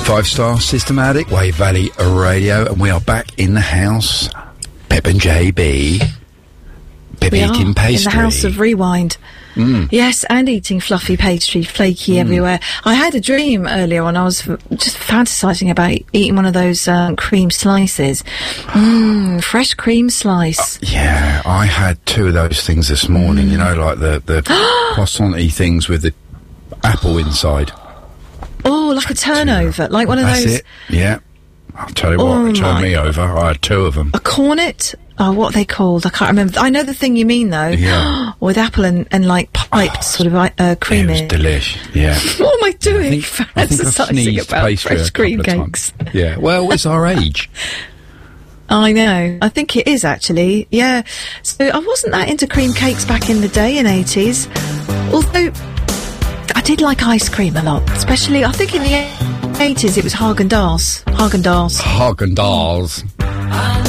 5-star Systematic, Wave Valley Radio, and we are back in the house. Pip and JB. Pip eating pastry. In the house of rewind. Yes, and eating fluffy pastry, flaky everywhere. I had a dream earlier on. I was just fantasising about eating one of those cream slices. Fresh cream slice. Yeah, I had 2 of those things this morning, you know, like the croissant-y things with the apple inside. Oh, like a turnover, like one of those. That's it, yeah. I'll tell you what, it turned me over. I had 2 of them. A cornet? Oh, what are they called? I can't remember. I know the thing you mean, though. Yeah. With apple and like, piped sort of cream in it. It was delish, yeah. What am I doing? I think I've sneezed about pastry fresh a couple cream of cakes. times. Yeah, well, it's our age. I know. I think it is, actually. Yeah. So I wasn't that into cream cakes back in the day in 80s. Although I did like ice cream a lot. Especially, I think in the 80s it was Haagen-Dazs. Haagen-Dazs.